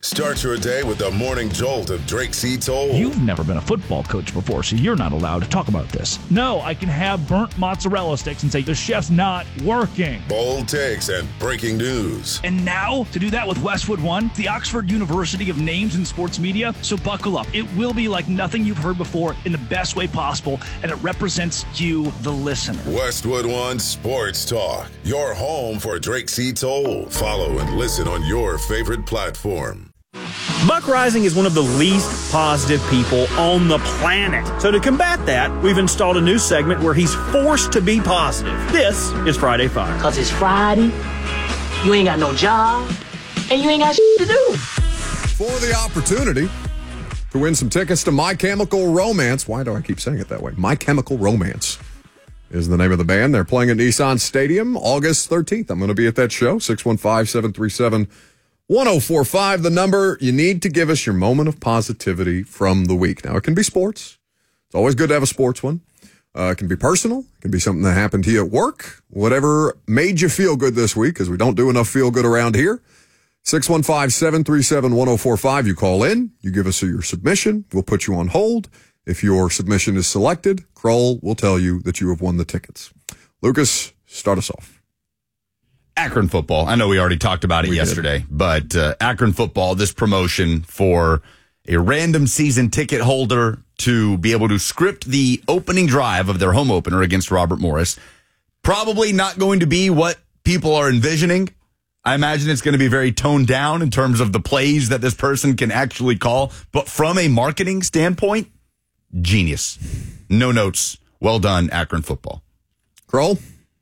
Start your day with the morning jolt of Drake C. Toll. You've never been a football coach before, so you're not allowed to talk about this. No, I can have burnt mozzarella sticks and say the chef's not working. Bold takes and breaking news. And now, to do that with Westwood One, the Oxford University of names in sports media, so buckle up. It will be like nothing you've heard before in the best way possible, and it represents you, the listener. Westwood One Sports Talk, your home for Drake C. Toll. Follow and listen on your favorite platform. Buck Rising is one of the least positive people on the planet. So to combat that, we've installed a new segment where he's forced to be positive. This is Friday Fire. Because it's Friday, you ain't got no job, and you ain't got shit to do. For the opportunity to win some tickets to My Chemical Romance. Why do I keep saying it that way? My Chemical Romance is the name of the band. They're playing at Nissan Stadium August 13th. I'm going to be at that show, 615-737-1045, the number. You need to give us your moment of positivity from the week. Now, it can be sports. It's always good to have a sports one. It can be personal. It can be something that happened to you at work. Whatever made you feel good this week, because we don't do enough feel good around here. 615-737-1045. You call in. You give us your submission. We'll put you on hold. If your submission is selected, Kroll will tell you that you have won the tickets. Lucas, start us off. Akron football. I know we already talked about it yesterday, but Akron football, this promotion for a random season ticket holder to be able to script the opening drive of their home opener against Robert Morris. Probably not going to be what people are envisioning. I imagine it's going to be very toned down in terms of the plays that this person can actually call. But from a marketing standpoint, genius. No notes. Well done, Akron football. Kroll?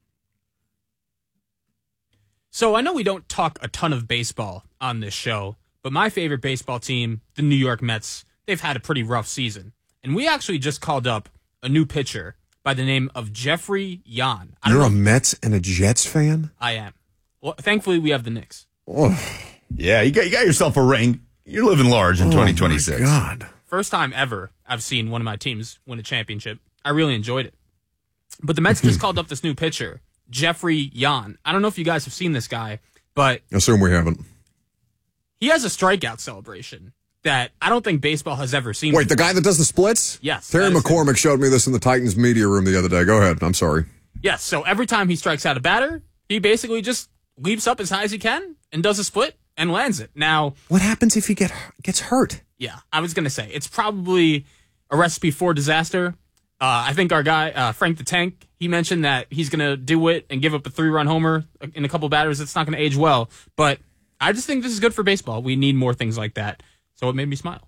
So I know we don't talk a ton of baseball on this show, but my favorite baseball team, the New York Mets, they've had a pretty rough season. And we actually just called up a new pitcher by the name of Jeffrey Yan. You're a Mets and a Jets fan? I am. Well, thankfully, we have the Knicks. Oh. Yeah, you got yourself a ring. You're living large in 2026. My God. First time ever I've seen one of my teams win a championship. I really enjoyed it. But the Mets just called up this new pitcher, Jeffrey Yan. I don't know if you guys have seen this guy, but I assume we haven't. He has a strikeout celebration that I don't think baseball has ever seen. Wait, the guy that does the splits? Yes. Terry McCormick showed me this in the Titans media room the other day. Go ahead. I'm sorry. Yes, so every time he strikes out a batter, he basically just leaps up as high as he can and does a split and lands it. Now, what happens if he gets hurt? Yeah, I was going to say, it's probably a recipe for disaster. I think our guy, Frank the Tank, he mentioned that he's going to do it and give up a 3-run homer in a couple batters. It's not going to age well. But I just think this is good for baseball. We need more things like that. So it made me smile.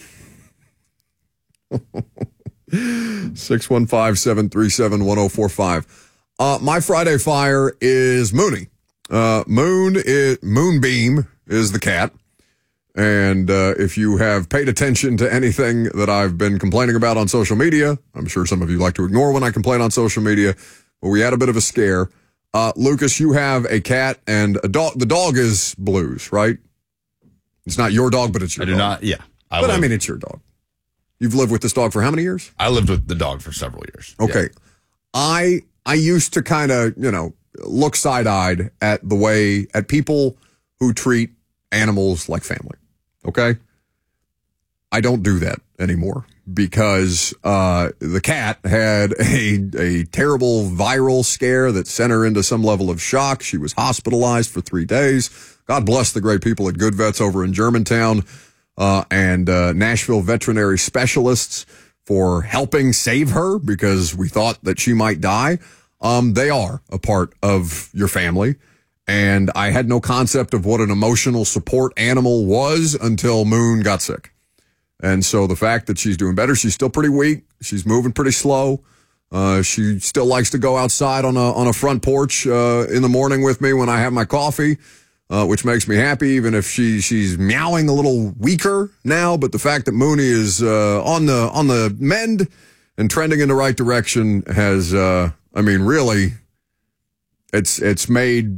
615-737-1045. My Friday Fire is Mooney. Moonbeam is the cat. And if you have paid attention to anything that I've been complaining about on social media, I'm sure some of you like to ignore when I complain on social media, but we had a bit of a scare. Lucas, you have a cat and a dog. The dog is Blues, right? It's not your dog, but it's your dog. I do not, yeah. I mean, it's your dog. You've lived with this dog for how many years? I lived with the dog for several years. Okay. Yeah. I used to kind of, look side-eyed at people who treat animals like family. Okay? I don't do that anymore because the cat had a terrible viral scare that sent her into some level of shock. She was hospitalized for 3 days. God bless the great people at Good Vets over in Germantown and Nashville veterinary specialists for helping save her because we thought that she might die. They are a part of your family. And I had no concept of what an emotional support animal was until Moon got sick. And so the fact that she's doing better, she's still pretty weak. She's moving pretty slow. She still likes to go outside on a front porch in the morning with me when I have my coffee, which makes me happy, even if she's meowing a little weaker now. But the fact that Mooney is on the mend and trending in the right direction has, really... It's changed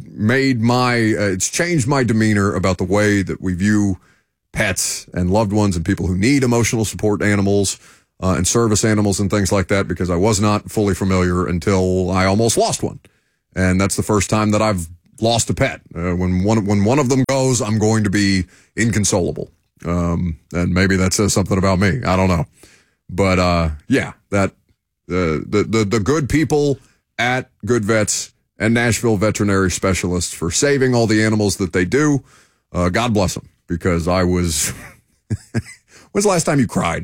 my demeanor about the way that we view pets and loved ones and people who need emotional support animals and service animals and things like that, because I was not fully familiar until I almost lost one. And that's the first time that I've lost a pet. When one of them goes, I'm going to be inconsolable. And maybe that says something about me. I don't know. But yeah, that the good people at Good Vets and Nashville veterinary specialists for saving all the animals that they do. God bless them, because I was. When's the last time you cried?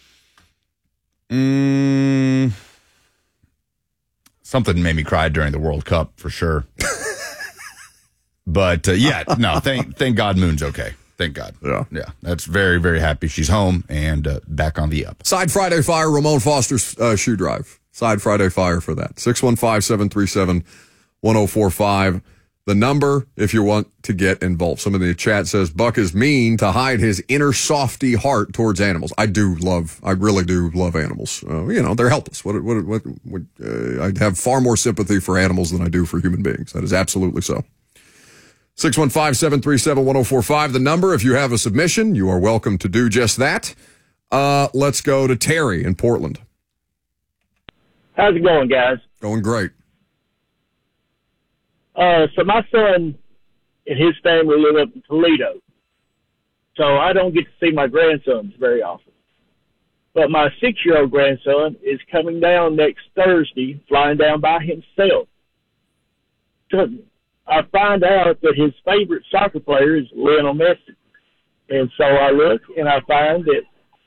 Something made me cry during the World Cup for sure. But yeah, no, thank God Moon's okay. Thank God. Yeah. That's very, very happy she's home and back on the up. Side Friday Fire, Ramon Foster's shoe drive. Side Friday Fire for that. 615-737-1045. The number if you want to get involved. Somebody in the chat says Buck is mean to hide his inner softy heart towards animals. I really do love animals. They're helpless. I have far more sympathy for animals than I do for human beings. That is absolutely so. 615-737-1045. The number, if you have a submission, you are welcome to do just that. Let's go to Terry in Portland. How's it going, guys? Going great. So my son and his family live up in Toledo. So I don't get to see my grandsons very often. But my 6-year-old grandson is coming down next Thursday, flying down by himself. So I find out that his favorite soccer player is Lionel Messi. And so I look and I find that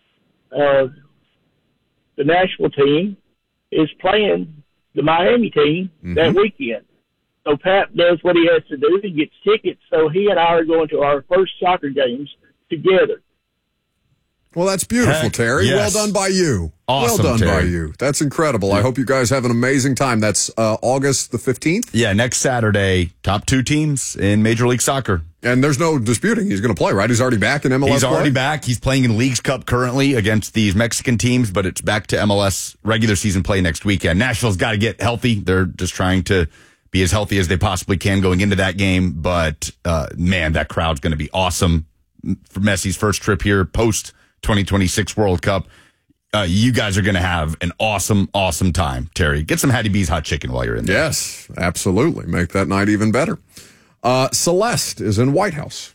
the national team is playing the Miami team that weekend. So Pat does what he has to do. He gets tickets, so he and I are going to our first soccer games together. Well, that's beautiful, Terry. Yes. Well done by you. Awesome, well done Terry. by you. That's incredible. I hope you guys have an amazing time. That's August the 15th? Yeah, next Saturday, top 2 teams in Major League Soccer. And there's no disputing he's going to play, right? He's already back in MLS He's already play? back. He's playing in Leagues Cup currently against these Mexican teams, but it's back to MLS regular season play next weekend. Nashville's got to get healthy. They're just trying to be as healthy as they possibly can going into that game. But, man, that crowd's going to be awesome for Messi's first trip here post 2026 World Cup. You guys are going to have an awesome, awesome time, Terry. Get some Hattie B's hot chicken while you're in there. Yes, absolutely. Make that night even better. Celeste is in White House.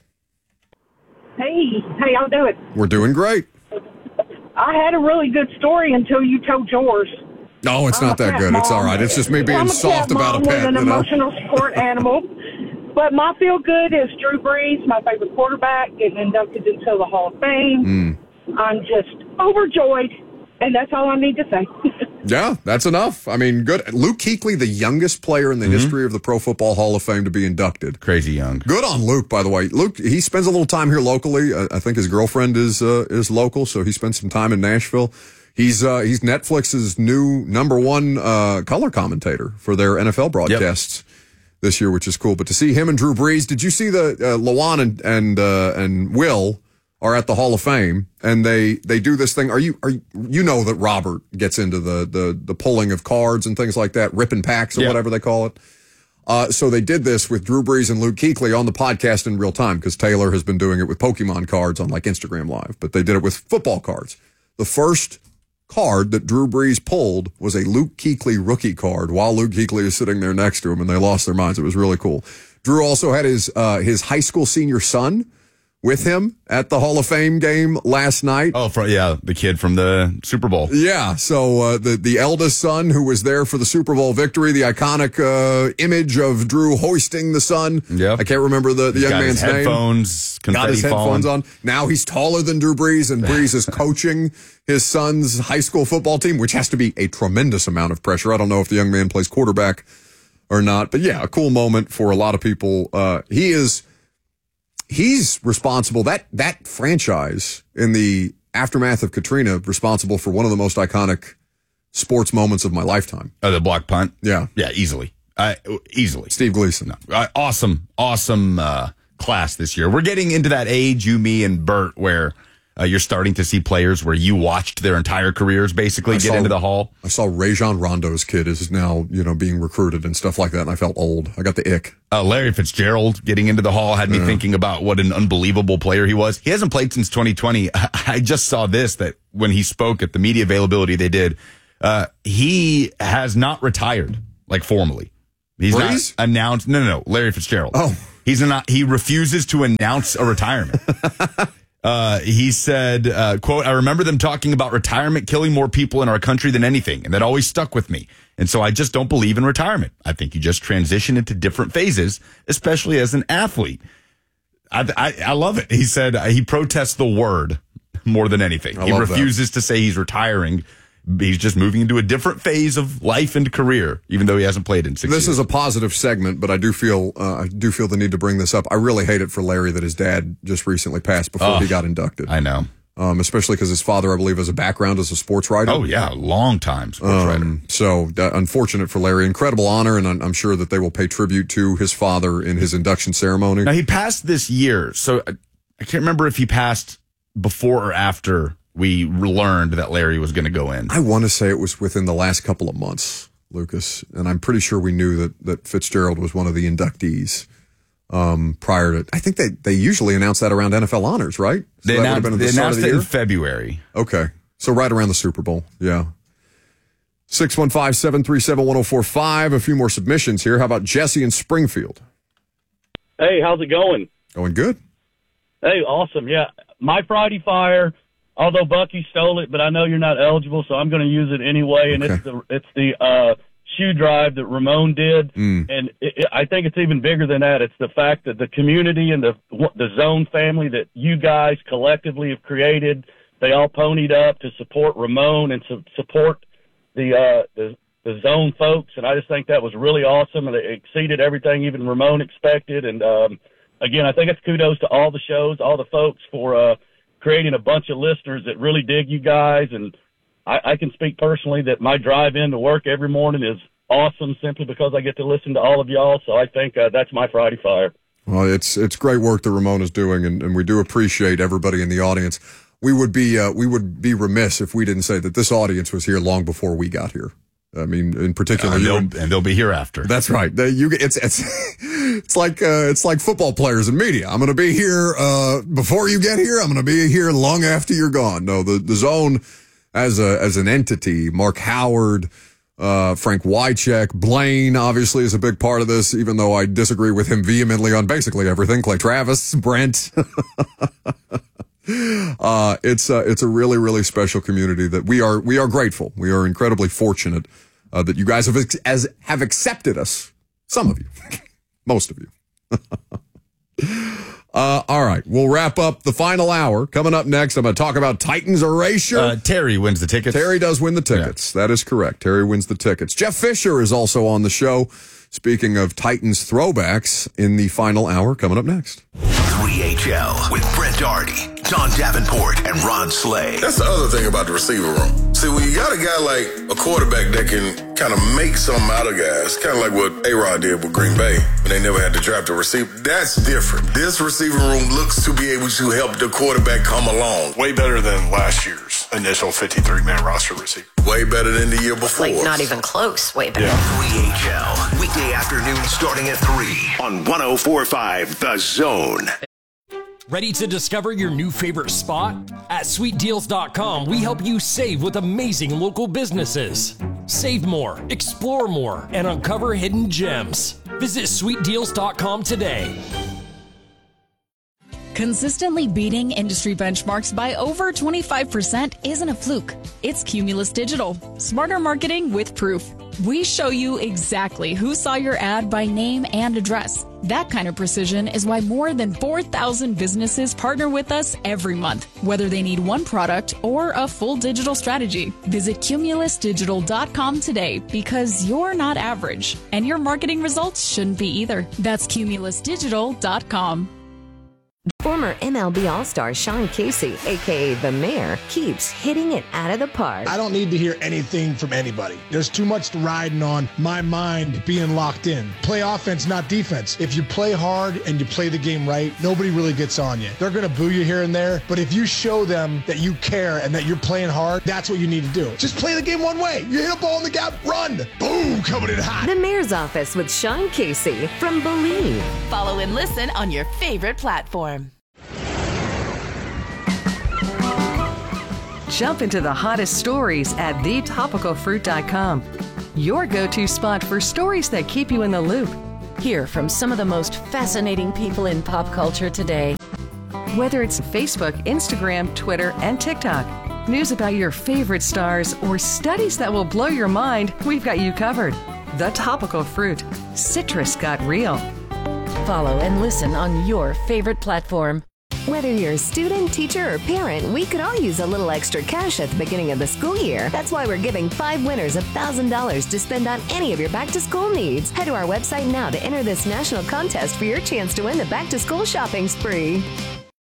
Hey, how y'all doing? We're doing great. I had a really good story until you told yours. No, it's not that good. It's all right. It's just me being soft about a pet. pet. I'm an emotional support animal. But my feel good is Drew Brees, my favorite quarterback, getting inducted into the Hall of Fame. I'm just overjoyed, and that's all I need to say. Yeah, that's enough. I mean, good. Luke Kuechly, the youngest player in the history of the Pro Football Hall of Fame to be inducted. Crazy young. Good on Luke, by the way. Luke, he spends a little time here locally. I think his girlfriend is local, so he spends some time in Nashville. He's Netflix's new #1 color commentator for their NFL broadcasts this year, which is cool. But to see him and Drew Brees, did you see the Lawan and Will are at the Hall of Fame, and they do this thing? You know that Robert gets into the pulling of cards and things like that, ripping packs or whatever they call it. So they did this with Drew Brees and Luke Kuechly on the podcast in real time, because Taylor has been doing it with Pokemon cards on like Instagram Live, but they did it with football cards. The first card that Drew Brees pulled was a Luke Kuechly rookie card while Luke Kuechly is sitting there next to him, and they lost their minds. It was really cool. Drew also had his high school senior son with him at the Hall of Fame game last night. Oh, the kid from the Super Bowl. Yeah, so the eldest son who was there for the Super Bowl victory, the iconic image of Drew hoisting the son. Yep. I can't remember the young man's name. Got his headphones on. Now he's taller than Drew Brees, and Brees is coaching his son's high school football team, which has to be a tremendous amount of pressure. I don't know if the young man plays quarterback or not, but yeah, a cool moment for a lot of people. He's responsible, that franchise in the aftermath of Katrina, responsible for one of the most iconic sports moments of my lifetime. The block punt? Yeah. Yeah, easily. Easily. Steve Gleason. Awesome class this year. We're getting into that age, you, me, and Bert, where you're starting to see players where you watched their entire careers basically get into the Hall. I saw Rajon Rondo's kid is now, being recruited and stuff like that, and I felt old. I got the ick. Larry Fitzgerald getting into the Hall had me thinking about what an unbelievable player he was. He hasn't played since 2020. I just saw this, that when he spoke at the media availability they did, he has not retired, like formally. He's Breeze? not announced. No. Larry Fitzgerald. Oh. He refuses to announce a retirement. He said, quote, I remember them talking about retirement killing more people in our country than anything, and that always stuck with me. And so I just don't believe in retirement. I think you just transition into different phases, especially as an athlete. I love it. He said he protests the word more than anything. He refuses to say he's retiring. He's just moving into a different phase of life and career, even though he hasn't played in 6 years. This is a positive segment, but I do feel the need to bring this up. I really hate it for Larry that his dad just recently passed before he got inducted. I know. Especially because his father, I believe, has a background as a sports writer. Oh, yeah, long time sports writer. So unfortunate for Larry. Incredible honor, and I'm sure that they will pay tribute to his father in his induction ceremony. Now, he passed this year, so I can't remember if he passed before or after we learned that Larry was going to go in. I want to say it was within the last couple of months, Lucas, and I'm pretty sure we knew that Fitzgerald was one of the inductees prior to. I think they usually announce that around NFL honors, right? So they announced it in February. Okay, so right around the Super Bowl, yeah. 615-737-1045. A few more submissions here. How about Jesse in Springfield? Hey, how's it going? Going good. Hey, awesome. Yeah, my Friday Fire. Although Bucky stole it, but I know you're not eligible, so I'm going to use it anyway. And it's the shoe drive that Ramon did, and I think it's even bigger than that. It's the fact that the community and the Zone family that you guys collectively have created, they all ponied up to support Ramon and to support the Zone folks, and I just think that was really awesome, and it exceeded everything even Ramon expected. And again, I think it's kudos to all the shows, all the folks for creating a bunch of listeners that really dig you guys. And I can speak personally that my drive in to work every morning is awesome simply because I get to listen to all of y'all. So I think that's my Friday Fire. Well, it's great work that Ramon is doing, and we do appreciate everybody in the audience. We would be remiss if we didn't say that this audience was here long before we got here. I mean, in particular, and they'll be here after. That's right. It's like football players and media. I'm going to be here before you get here. I'm going to be here long after you're gone. No, the Zone as an entity, Mark Howard, Frank Wycheck, Blaine obviously is a big part of this, even though I disagree with him vehemently on basically everything. Clay Travis, Brent. It's a really, really special community that we are grateful. We are incredibly fortunate that you guys have accepted us. Some of you, most of you. All right, we'll wrap up the final hour. Coming up next, I'm going to talk about Titans erasure. Terry wins the tickets. Terry does win the tickets. Yeah. That is correct. Terry wins the tickets. Jeff Fisher is also on the show. Speaking of Titans throwbacks in the final hour, coming up next. 3HL with Brent Darty, John Davenport, and Ron Slay. That's the other thing about the receiver room. See, when you got a guy like a quarterback that can kind of make something out of guys, kind of like what A-Rod did with Green Bay when they never had to draft a receiver, that's different. This receiver room looks to be able to help the quarterback come along. Way better than last year's initial 53-man roster receiver. Way better than the year before. Like, not even close. Way better. Yeah. 3HL, weekday afternoon starting at 3 on 104.5 The Zone. Ready to discover your new favorite spot? At sweetdeals.com, we help you save with amazing local businesses. Save more, explore more, and uncover hidden gems. Visit sweetdeals.com today. Consistently beating industry benchmarks by over 25% isn't a fluke. It's Cumulus Digital. Smarter marketing with proof. We show you exactly who saw your ad by name and address. That kind of precision is why more than 4,000 businesses partner with us every month, whether they need one product or a full digital strategy. Visit cumulusdigital.com today because you're not average, and your marketing results shouldn't be either. That's cumulusdigital.com. Former MLB All-Star Sean Casey, a.k.a. The Mayor, keeps hitting it out of the park. I don't need to hear anything from anybody. There's too much riding on my mind being locked in. Play offense, not defense. If you play hard and you play the game right, nobody really gets on you. They're going to boo you here and there, but if you show them that you care and that you're playing hard, that's what you need to do. Just play the game one way. You hit a ball in the gap, run. Boom, coming in hot. The Mayor's Office with Sean Casey from Believe. Follow and listen on your favorite platform. Jump into the hottest stories at thetopicalfruit.com. your go-to spot for stories that keep you in the loop. Hear from some of the most fascinating people in pop culture today. Whether it's Facebook, Instagram, Twitter, and TikTok, news about your favorite stars, or studies that will blow your mind, we've got you covered. The Topical Fruit. Citrus got real. Follow and listen on your favorite platform. Whether you're a student, teacher, or parent, we could all use a little extra cash at the beginning of the school year. That's why we're giving 5 winners $1,000 to spend on any of your back-to-school needs. Head to our website now to enter this national contest for your chance to win the back-to-school shopping spree.